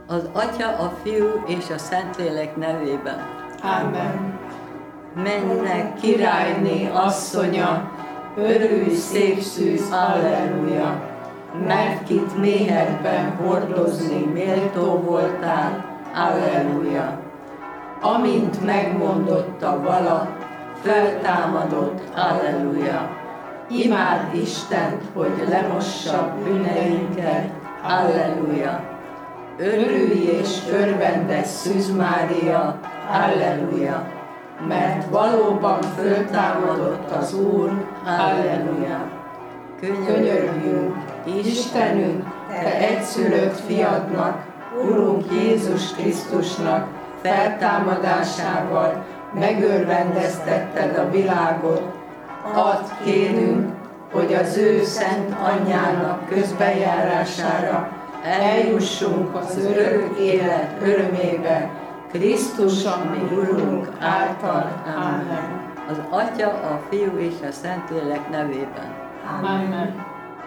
Az Atya, a Fiú és a Szentlélek nevében. Amen. Mennek királyné asszonya, örülj szép szűz, alleluja, mert kit méhedben hordozni méltó voltál, alleluja. Amint megmondotta vala, feltámadott, alleluja. Imád Istent, hogy lemossa bűneinket, alleluja. Örülj és örvendez Szűz Mária, alleluja. Mert valóban föltámadott az Úr, alleluja. Könyörüljünk, Istenünk, Te egyszülött fiadnak, Urunk Jézus Krisztusnak feltámadásával megörvendeztetted a világot. Add, kérünk, hogy az ő szent anyjának közbenjárására eljussunk az örök élet örömébe, Krisztus, mi Urunk által. Amen. Az Atya, a Fiú és a Szentlélek nevében. Amen.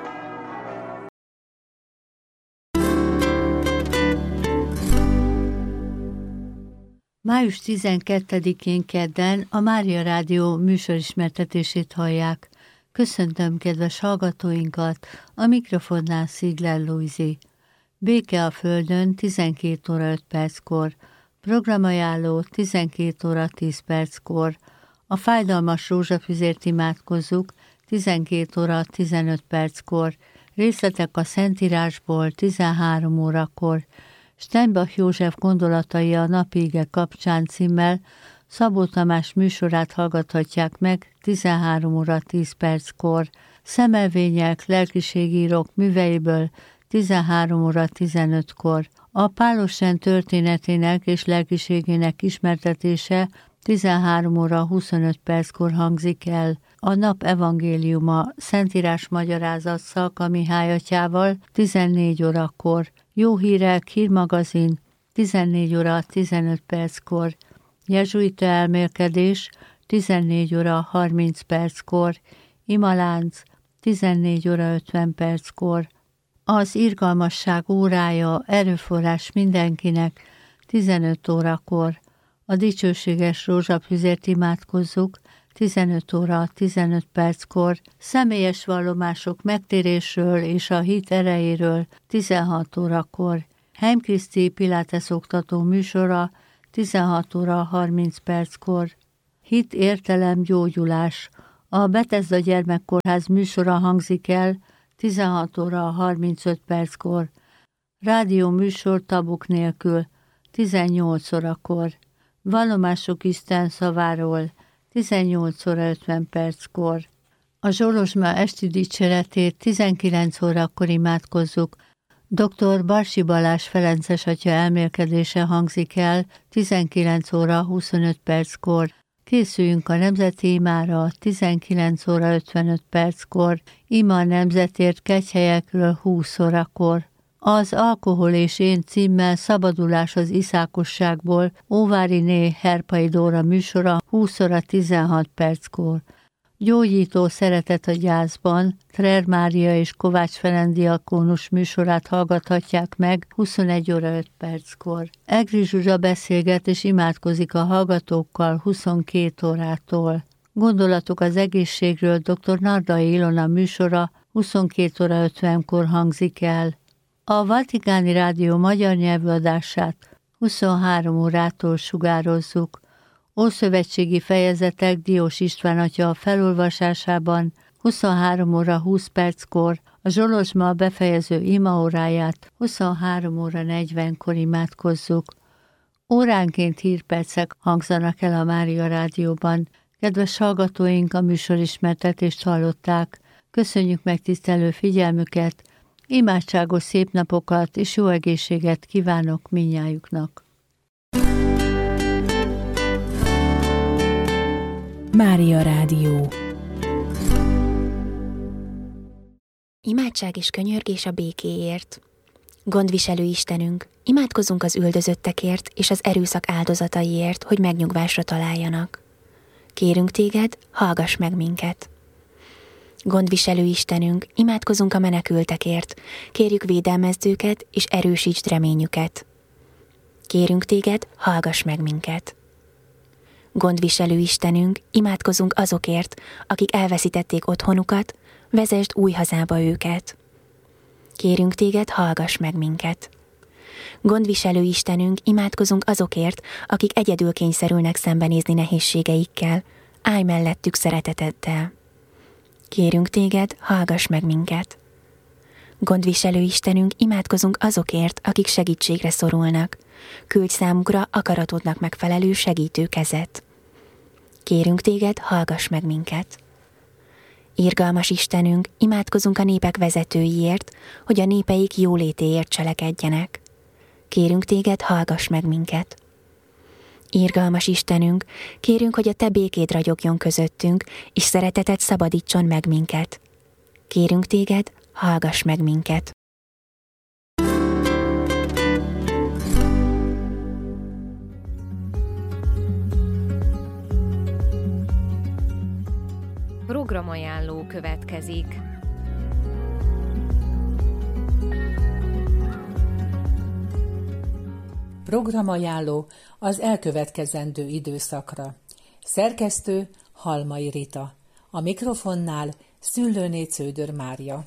Május 12-én kedden a Mária Rádió műsorismertetését hallják. Köszöntöm kedves hallgatóinkat, a mikrofonnál Szigler Lujzi. Béke a Földön 12 óra 5 perckor, programajánló 12 óra 10 perckor, a fájdalmas rózsafüzért imádkozzuk 12 óra 15 perckor, részletek a Szentírásból 13 órakor, Steinbach József gondolatai a napige kapcsán címmel Szabó Tamás műsorát hallgathatják meg 13 óra 10 perckor, Szemelvények, lelkiségírók műveiből 13 óra 15-kor, a Pálosrend történetének és lelkiségének ismertetése 13 óra 25 perckor hangzik el. A nap evangéliuma Szentírás magyarázat Szalka Mihály atyával 14 órakor, Jó hírek, hírmagazin 14 óra 15 perckor, jezsuita elmélkedés 14 óra 30 perckor, imalánc 14 óra 50 perckor, az irgalmasság órája, erőforrás mindenkinek 15 órakor, a dicsőséges rózsafüzért imádkozzuk 15 óra 15 perckor, személyes vallomások megtérésről és a hit erejéről 16 órakor, Heimkriszti Pilates oktató műsora 16 óra 30 perckor, hit, értelem, gyógyulás, a Bethesda Gyermekkórház műsora hangzik el 16 óra 35 perckor, rádió műsor tabuk nélkül 18 órakor, vallomások Isten szaváról 18 óra 50 perckor. A Zsolozsma esti dicséretét 19 órakor imádkozzuk. Dr. Barsi Balázs Ferences atya elmélkedése hangzik el 19 óra 25 perckor. Készüljünk a nemzeti imára 19 óra 55 perckor, ima a nemzetért kegyhelyekről 20 órakor. Az Alkohol és én címmel Szabadulás az iszákosságból Óváriné Herpai Dóra műsora 20 óra 16 perckor. Gyógyító szeretet a gyászban, Trer Mária és Kovács Ferenc diakónus műsorát hallgathatják meg 21 óra 5 perckor. Egri Zsuzsa beszélget és imádkozik a hallgatókkal 22 órától. Gondolatok az egészségről dr. Nardai Ilona műsora 22 óra 50-kor hangzik el. A Vatikáni Rádió magyar nyelvű adását 23 órától sugározzuk. Ószövetségi fejezetek Diós István atya felolvasásában 23 óra 20 perckor, a Zsolozsma befejező imaóráját 23 óra 40-kor imádkozzuk. Óránként hírpercek hangzanak el a Mária Rádióban. Kedves hallgatóink, a műsorismertetést hallották. Köszönjük megtisztelő figyelmüket, imádságos szép napokat és jó egészséget kívánok mindnyájuknak. Mária Rádió. Imádság és könyörgés a békéért. Gondviselő Istenünk, imádkozunk az üldözöttekért és az erőszak áldozataiért, hogy megnyugvásra találjanak. Kérünk téged, hallgass meg minket. Gondviselő Istenünk, imádkozunk a menekültekért, kérjük védelmezd őket és erősítsd reményüket. Kérünk téged, hallgass meg minket. Gondviselő Istenünk, imádkozunk azokért, akik elveszítették otthonukat, vezesd új hazába őket. Kérünk téged, hallgass meg minket. Gondviselő Istenünk, imádkozunk azokért, akik egyedül kényszerülnek szembenézni nehézségeikkel, állj mellettük szereteteddel. Kérünk téged, hallgass meg minket. Gondviselő Istenünk, imádkozunk azokért, akik segítségre szorulnak, küldj számukra akaratodnak megfelelő segítő kezet. Kérünk téged, hallgass meg minket. Irgalmas Istenünk, imádkozunk a népek vezetőiért, hogy a népeik jólétéért cselekedjenek. Kérünk téged, hallgass meg minket. Irgalmas Istenünk, kérünk, hogy a te békéd ragyogjon közöttünk, és szereteted szabadítson meg minket. Kérünk téged, hallgass meg minket. Programajánló következik. Programajánló az elkövetkezendő időszakra. Szerkesztő Halmai Rita. A mikrofonnál Szüllőné Cződör Mária.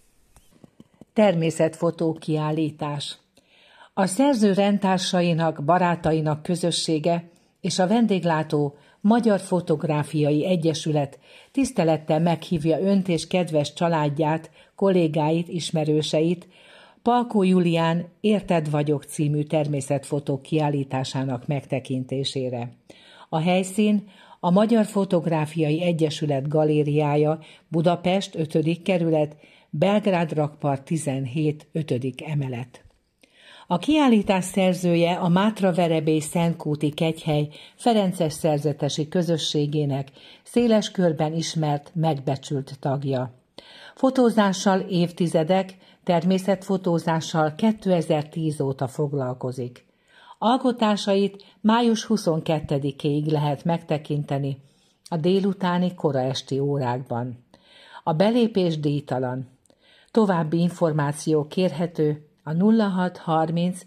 Természetfotó kiállítás. A szerző rendtársainak, barátainak közössége és a vendéglátó Magyar Fotográfiai Egyesület tisztelettel meghívja önt és kedves családját, kollégáit, ismerőseit Palkó Julián Érted vagyok című természetfotó kiállításának megtekintésére. A helyszín a Magyar Fotográfiai Egyesület galériája, Budapest 5. kerület, Belgrád rakpart 17. 5. emelet. A kiállítás szerzője a Mátra-Verebély Szentkúti Kegyhely ferences szerzetesi közösségének széles körben ismert, megbecsült tagja. Fotózással évtizedek, természetfotózással 2010 óta foglalkozik. Alkotásait május 22-ig lehet megtekinteni a délutáni kora esti órákban. A belépés díjtalan. További információ kérhető a 0630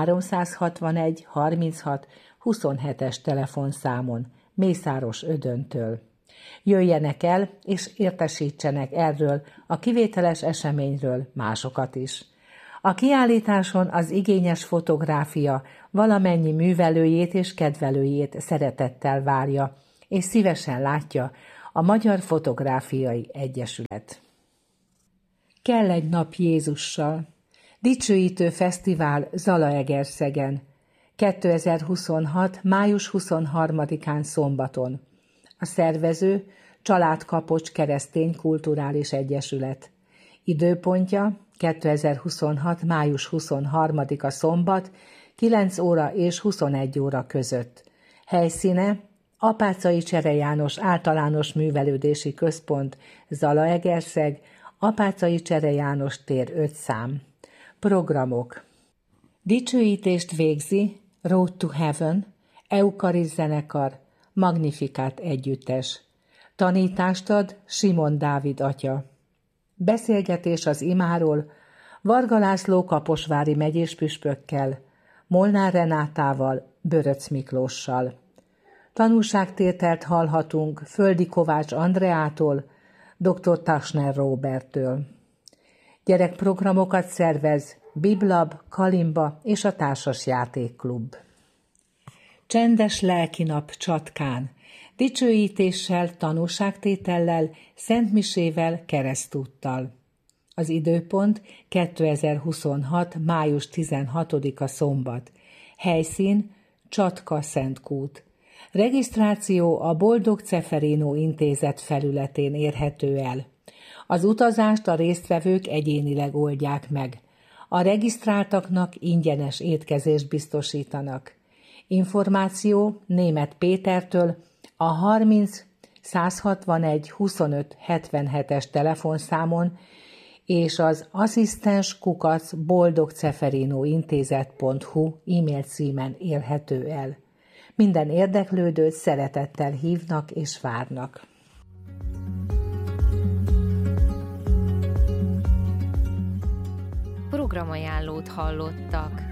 361 36 27-es telefonszámon Mészáros Ödöntől. Jöjjenek el és értesítsenek erről a kivételes eseményről másokat is. A kiállításon az igényes fotográfia valamennyi művelőjét és kedvelőjét szeretettel várja, és szívesen látja a Magyar Fotográfiai Egyesület. Kell egy nap Jézussal. Dicsőítő fesztivál Zalaegerszegen. 2026. május 23-án szombaton. A szervező Családkapocs Keresztény Kulturális Egyesület. Időpontja 2026. május 23-a szombat, 9 óra és 21 óra között. Helyszíne Apáczai Csere János Általános Művelődési Központ, Zalaegerszeg, Apáczai Csere János tér 5 szám. Programok. Dicsőítést végzi Road to Heaven, Eukarist zenekar, Magnificat együttes. Tanítást ad Simon Dávid atya. Beszélgetés az imáról Varga László kaposvári megyéspüspökkel, Molnár Renátával, Böröc Miklóssal. Tanúságtételt hallhatunk Földi Kovács Andreától, dr. Tasner Róberttől. Gyerekprogramokat szervez Biblab, Kalimba és a Társas Játékklub. Csendes lelkinap Csatkán, dicsőítéssel, tanúságtétellel, szentmisével, keresztúttal. Az időpont 2026. május 16-a szombat. Helyszín Csatka Szentkút. Regisztráció a Boldog Ceferino Intézet felületén érhető el. Az utazást a résztvevők egyénileg oldják meg. A regisztráltaknak ingyenes étkezést biztosítanak. Információ Németh Pétertől a 30 161 25 77-es telefonszámon és az asszisztens@boldogceferinointézet.hu e-mail címen érhető el. Minden érdeklődőt szeretettel hívnak és várnak. Programajánlót hallottak.